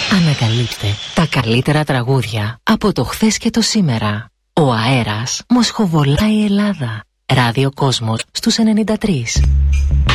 Ανακαλύψτε τα καλύτερα τραγούδια από το χθες και το σήμερα. Ο αέρας μοσχοβολάει η Ελλάδα. Ράδιο Κόσμος στους 93.